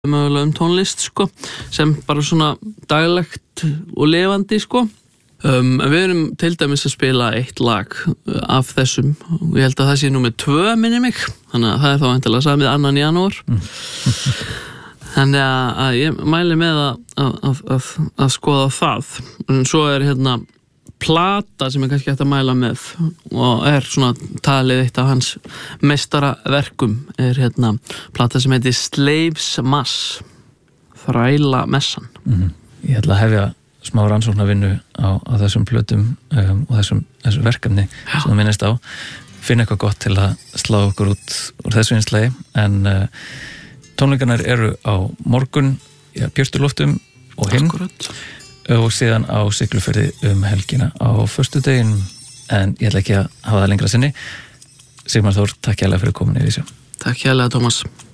mögulega tónlist sko, sem bara svona daglegt og lifandi sko. Við erum til dæmis að spila eitt lag af þessum og ég held að það sé númer 2 minni mig, þannig að það er þá endilega samið 2. janúar. Þannig að ég mæli með að skoða það. En svo er hérna plata sem kannski hægt að mæla með og er svona talið eitt af hans meistaraverkum, er hérna plata sem heitir Slaves Mass, þræla messan. Ég ætla að hefja smá rannsóknarvinnu á þessum plötum og þessum verkefni sem þú minnist á, finna eitthvað gott til að slá okkur út úr þessu innslagi, en tónleikarnir eru á morgun í Björtu loftum og hinn og síðan á Siglufirði helgina á föstudaginn, en ég ætla ekki að hafa það lengra sinni. Sigmar Þór, takk hérlega fyrir komin í Vísjá. Takk hérlega, Tómas.